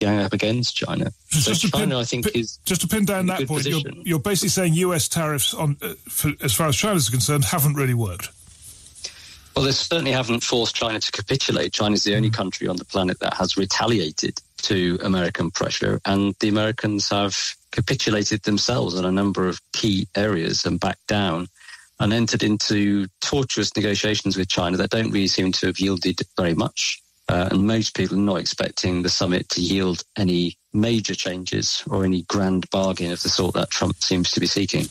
gang up against China. I think, is just to pin down that point. You're basically saying US tariffs on, as far as China is concerned, haven't really worked. Well, they certainly haven't forced China to capitulate. China's the only country on the planet that has retaliated to American pressure, and the Americans have capitulated themselves in a number of key areas and backed down and entered into tortuous negotiations with China that don't really seem to have yielded very much. And most people are not expecting the summit to yield any major changes or any grand bargain of the sort that Trump seems to be seeking.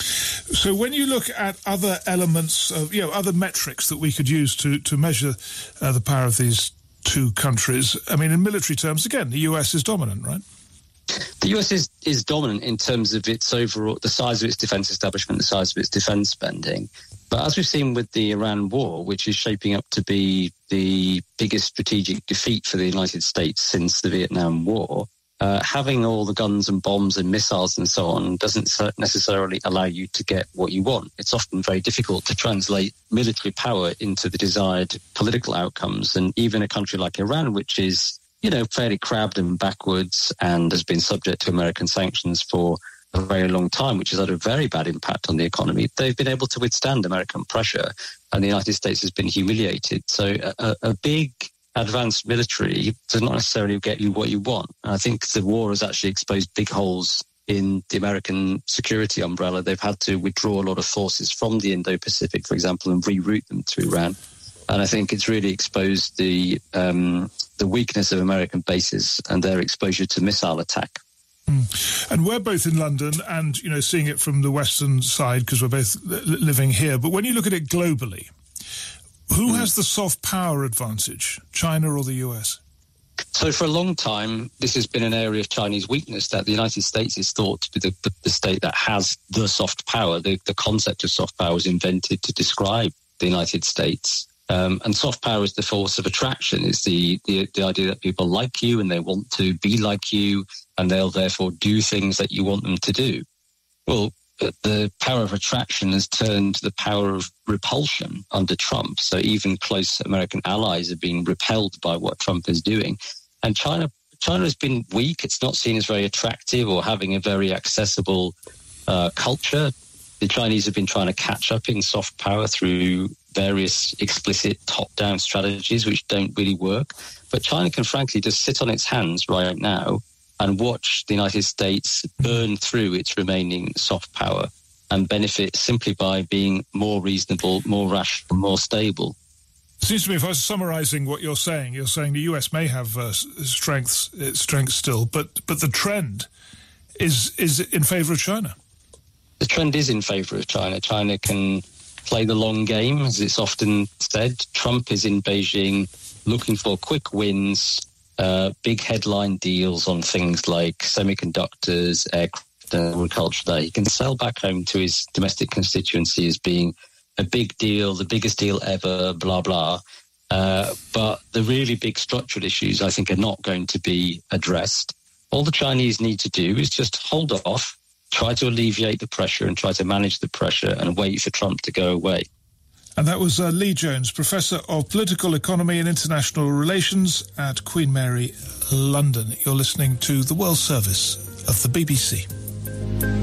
So when you look at other elements of, other metrics that we could use to measure the power of these 2 countries, I mean, in military terms, again, the US is dominant, right? The US is dominant in terms of its overall, the size of its defence establishment, the size of its defence spending. But as we've seen with the Iran war, which is shaping up to be the biggest strategic defeat for the United States since the Vietnam War, having all the guns and bombs and missiles and so on doesn't necessarily allow you to get what you want. It's often very difficult to translate military power into the desired political outcomes. And even a country like Iran, which is, fairly crabbed and backwards and has been subject to American sanctions for a very long time, which has had a very bad impact on the economy, they've been able to withstand American pressure, and the United States has been humiliated. So a big advanced military does not necessarily get you what you want. And I think the war has actually exposed big holes in the American security umbrella. They've had to withdraw a lot of forces from the Indo-Pacific, for example, and reroute them to Iran. And I think it's really exposed the weakness of American bases and their exposure to missile attack. And we're both in London and, seeing it from the Western side because we're both living here. But when you look at it globally, who has the soft power advantage, China or the US? So for a long time, this has been an area of Chinese weakness, that the United States is thought to be the state that has the soft power. The concept of soft power was invented to describe the United States. And soft power is the force of attraction. It's the idea that people like you and they want to be like you, and they'll therefore do things that you want them to do. Well, the power of attraction has turned the power of repulsion under Trump. So even close American allies are being repelled by what Trump is doing. And China has been weak. It's not seen as very attractive or having a very accessible culture. The Chinese have been trying to catch up in soft power through various explicit top-down strategies which don't really work. But China can frankly just sit on its hands right now and watch the United States burn through its remaining soft power and benefit simply by being more reasonable, more rational, more stable. It seems to me, if I was summarising what you're saying the US may have strengths still, but the trend is in favour of China. The trend is in favour of China. China can play the long game, as it's often said. Trump is in Beijing looking for quick wins, big headline deals on things like semiconductors, aircraft, and agriculture that he can sell back home to his domestic constituency as being a big deal, the biggest deal ever, blah, blah. But the really big structural issues, I think, are not going to be addressed. All the Chinese need to do is just hold off, try to alleviate the pressure and try to manage the pressure and wait for Trump to go away. And that was Lee Jones, Professor of Political Economy and International Relations at Queen Mary, London. You're listening to The World Service of the BBC.